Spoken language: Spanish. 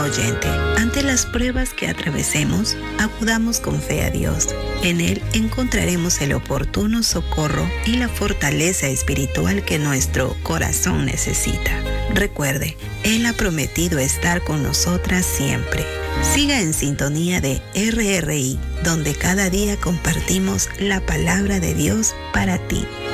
oyente. Ante las pruebas que atravesemos, acudamos con fe a Dios. En Él encontraremos el oportuno socorro y la fortaleza espiritual que nuestro corazón necesita. Recuerde, Él ha prometido estar con nosotras siempre. Siga en sintonía de RRI, donde cada día compartimos la palabra de Dios para ti.